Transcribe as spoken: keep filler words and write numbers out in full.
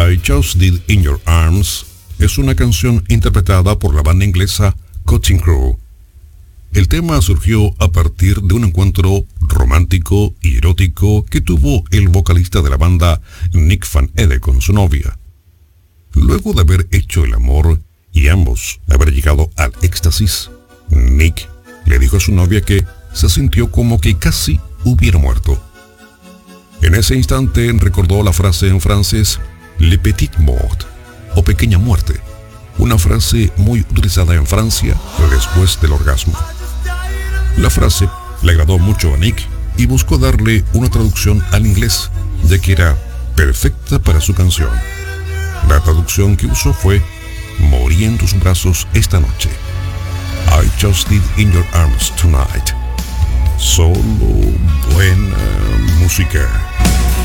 I Just Did In Your Arms es una canción interpretada por la banda inglesa Cutting Crew. El tema surgió a partir de un encuentro romántico y erótico que tuvo el vocalista de la banda Nick Van Ede con su novia. Luego de haber hecho el amor y ambos haber llegado al éxtasis, Nick le dijo a su novia que se sintió como que casi hubiera muerto. En ese instante recordó la frase en francés Le Petit Mort, o pequeña muerte, una frase muy utilizada en Francia después del orgasmo. La frase le agradó mucho a Nick y buscó darle una traducción al inglés, ya que era perfecta para su canción. La traducción que usó fue Morí en tus brazos esta noche. I just did in your arms tonight. Solo buena música.